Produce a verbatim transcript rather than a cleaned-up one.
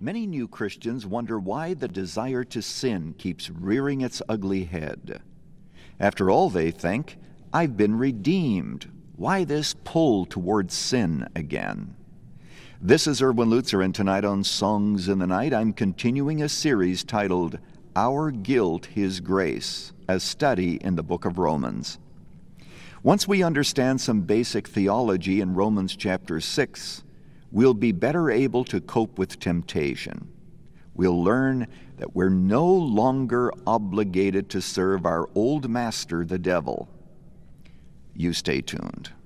Many new Christians wonder why the desire to sin keeps rearing its ugly head. After all, they think, I've been redeemed. Why this pull towards sin again? This is Erwin Lutzer, and tonight on Songs in the Night, I'm continuing a series titled Our Guilt, His Grace, a study in the book of Romans. Once we understand some basic theology in Romans chapter six, we'll be better able to cope with temptation. We'll learn that we're no longer obligated to serve our old master, the devil. You stay tuned.